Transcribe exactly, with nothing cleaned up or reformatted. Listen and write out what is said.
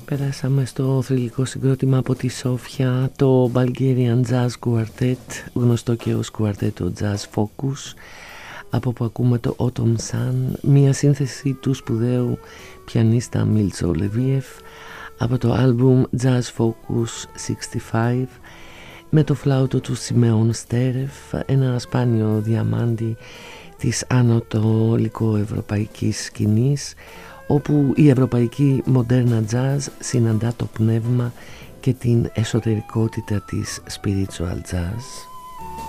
Περάσαμε στο θρυλικό συγκρότημα από τη Σόφια, το Bulgarian Jazz Quartet, γνωστό και ως κουαρτέτο Jazz Focus, από όπου ακούμε το Autumn Sun, μια σύνθεση του σπουδαίου πιανίστα Μίλτσο Λεβίεφ, από το άλμπουμ Jazz Focus εξήντα πέντε, με το φλάουτο του Σιμεών Στέρεφ, ένα σπάνιο διαμάντι της ανατολικοευρωπαϊκής σκηνής, όπου η ευρωπαϊκή μοντέρνα jazz συναντά το πνεύμα και την εσωτερικότητα της spiritual jazz.